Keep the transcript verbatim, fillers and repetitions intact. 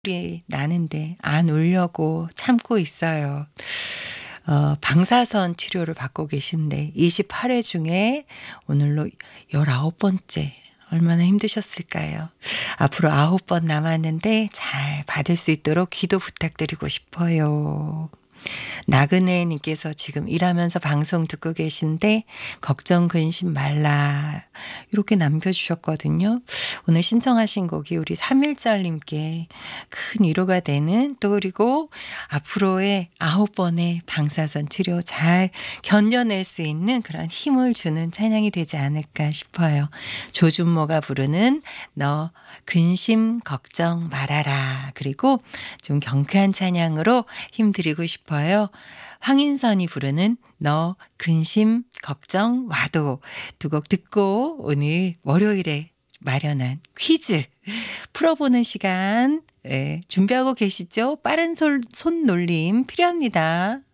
이 나는데 안 울려고 참고 있어요. 어 방사선 치료를 받고 계신데 이십팔 회 중에 오늘로 열아홉 번째. 얼마나 힘드셨을까요? 앞으로 아홉 번 남았는데 잘 받을 수 있도록 기도 부탁드리고 싶어요. 나그네 님께서 지금 일하면서 방송 듣고 계신데 "걱정 근심 말라." 이렇게 남겨 주셨거든요. 오늘 신청하신 곡이 우리 삼일절 님께 큰 위로가 되는, 또 그리고 앞으로의 아홉 번의 방사선 치료 잘 견뎌낼 수 있는 그런 힘을 주는 찬양이 되지 않을까 싶어요. 조준모가 부르는 "너 근심 걱정 말아라." 그리고 좀 경쾌한 찬양으로 힘드리고 싶어요. 황인선이 부르는 "너 근심 걱정 마도." 두 곡 듣고 오늘 월요일에 마련한 퀴즈 풀어보는 시간 예 준비하고 계시죠? 빠른 솔 손놀림 필요합니다.